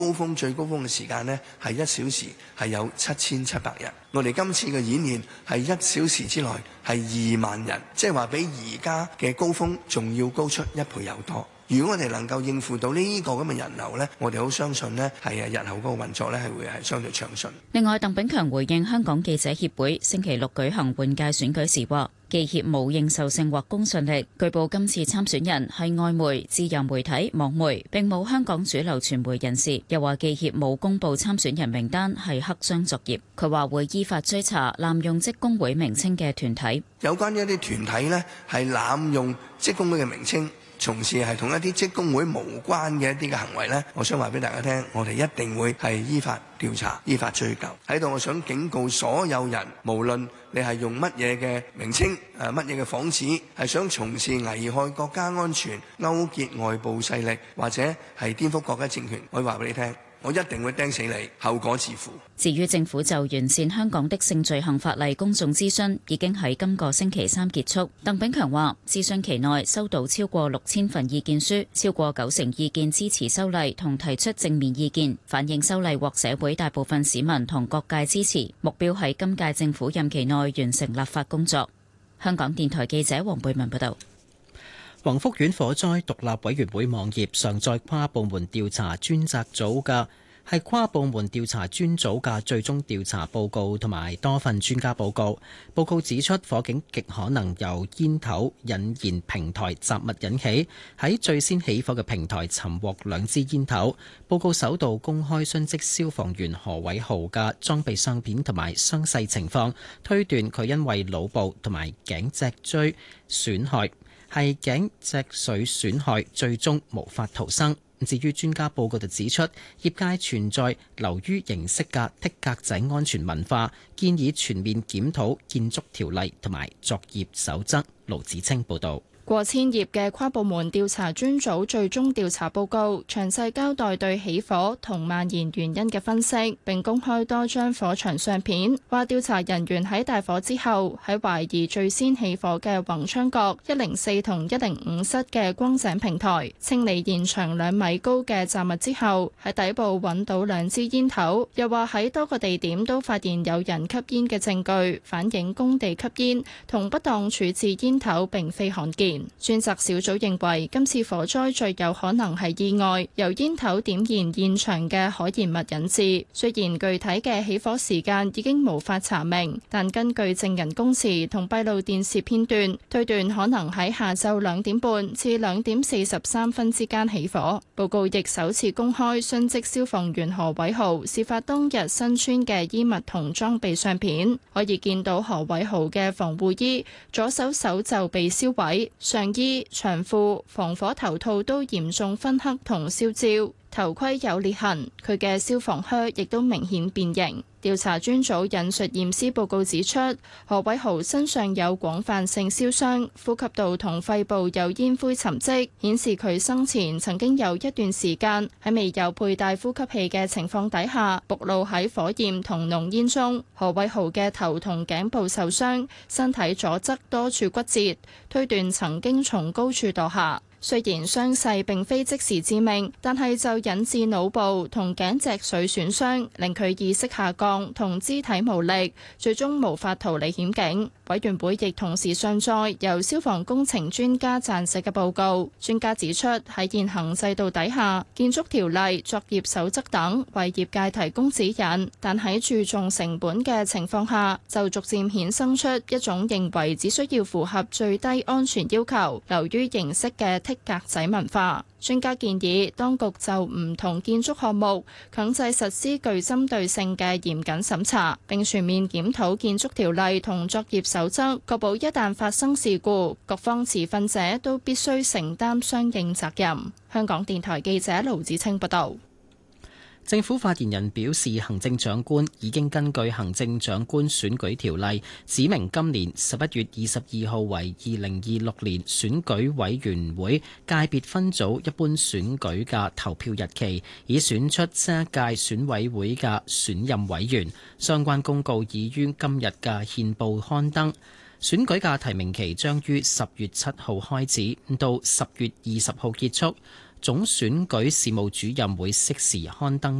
最高峰嘅時間呢，係1小時係有7700人。我哋今次嘅演練係1小時之內係2萬人，即係話比而家嘅高峰仲要高出1倍有多。如果我哋能夠應付到呢個咁嘅人流呢，我哋好相信呢係日後嗰個運作呢係會係相對暢順。 另外，鄧炳強回應香港記者協會星期六舉行換屆選舉時話，記協冇認受性或公信力。據報今次參選人係外媒、自由媒體、網媒，並冇香港主流傳媒人士。又話記協冇公佈參選人名單係黑箱作業。佢話會依法追查濫用職工會名稱嘅團體。 有關一啲團體呢係濫用職工會嘅名稱，從事係同一啲職工會無關嘅一啲嘅行為呢，我想話俾大家聽，我哋一定會係依法調查、依法追究。喺度，我想警告所有人，無論你係用乜嘢嘅名稱、乜嘢嘅幌子，係想從事危害國家安全、勾結外部勢力或者係顛覆國家政權，我話俾你聽，我一定會釘死你，後果自負。 至於政府就完善香港的性罪行法例公眾諮詢，已經喺今個星期三結束。鄧炳強話，諮詢期內收到超過6000份意見書，超過90%意見支持修例同提出正面意見，反映修例獲社會大部分市民同各界支持。目標喺今屆政府任期內完成立法工作。香港電台記者黃貝文報道。 宏福苑火災獨立委員會網頁上載跨部門調查專責組嘅最終調查報告同埋多份專家報告。報告指出，火警極可能由煙頭引燃平台雜物引起。喺最先起火嘅平台尋獲2支煙頭。報告首度公開殉職消防員何偉豪嘅裝備相片同埋傷勢情況，推斷佢因為腦部同埋頸脊椎損害，係頸脊髓損害，最終無法逃生。至於專家報告就指出，業界存在流於形式嘅剔格仔安全文化，建議全面檢討建築條例同埋作業守則。盧子清報導。 過千頁嘅跨部門調查專組最終調查報告，詳細交代對起火同蔓延原因嘅分析，並公開多張火場相片。話調查人員喺大火之後，喺懷疑最先起火嘅宏昌閣104同105室嘅光井平台清理現場2米高嘅雜物之後，喺底部揾到2支煙頭。又話喺多個地點都發現有人吸煙嘅證據，反映工地吸煙同不當處置煙頭並非罕見。專責小組認為今次火災最有可能係意外，由煙頭點燃現場嘅可燃物引致。雖然具體嘅起火時間已經無法查明，但根據證人供詞同閉路電視片段，推斷可能喺下晝2點半至2點43分之間起火。報告亦首次公開殉職消防員何偉豪事發當日身穿嘅衣物同裝備相片，可以見到何偉豪嘅防護衣左手手袖被燒毀，上衣、長褲、防火頭套都嚴重燻黑同燒焦，頭盔有裂痕，佢嘅消防靴亦都明顯變形。調查專組引述驗屍報告指出，何偉豪身上有廣泛性燒傷，呼吸道同肺部有煙灰沉積，顯示佢生前曾經有一段時間喺未有佩戴呼吸器嘅情況底下，暴露喺火焰同濃煙中。何偉豪嘅頭同頸部受傷，身體左側多處骨折，推斷曾經從高處墮下。雖然傷勢並非即時致命，但係就引致腦部同頸脊髓損傷，令佢意識下降同肢體無力，最終無法逃離險境。委員會亦同時上載由消防工程專家撰寫嘅報告。專家指出，喺現行制度底下，建築條例、作業守則等為業界提供指引，但喺注重成本嘅情況下，就逐漸衍生出一種認為只需要符合最低安全要求、流於形式嘅剔格仔文化。專家建議當局就唔同建築項目強制實施具針對性嘅嚴謹審查，並全面檢討建築條例同作業守則，確保一旦發生事故，各方持份者都必須承擔相應責任。香港電台記者盧子清報道。 政府發言人表示，行政長官已經根據行政長官選舉條例指明今年11月22號為2026年選舉委員會界別分組一般選舉嘅投票日期，以選出新一屆選委會嘅選任委員。相關公告已於今日嘅憲報刊登。選舉嘅提名期將於10月7號開始，到10月20號結束。 總選舉事務主任會適時刊登